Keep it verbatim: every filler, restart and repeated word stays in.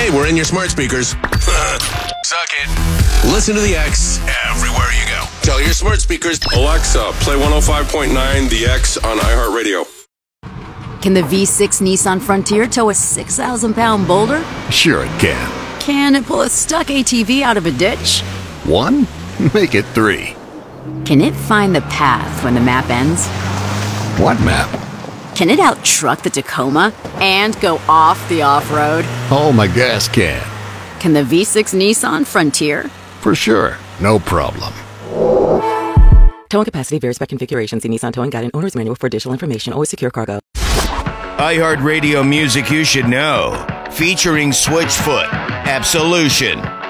Hey, we're in your smart speakers. Suck it. Listen to the X everywhere you go. Tell your smart speakers. Alexa, play one oh five point nine The X on iHeartRadio. Can the V six Nissan Frontier tow a six thousand pound boulder? Sure it can. Can it pull a stuck A T V out of a ditch? One? Make it three. Can it find the path when the map ends? What map? Can it out-truck the Tacoma and go off the off-road? Oh, my gas can. Can the V six Nissan Frontier? For sure. No problem. Towing capacity varies by configuration. See Nissan Towing Guide and Owner's Manual for additional information. Always secure cargo. iHeartRadio music you should know. Featuring Switchfoot, Absolution,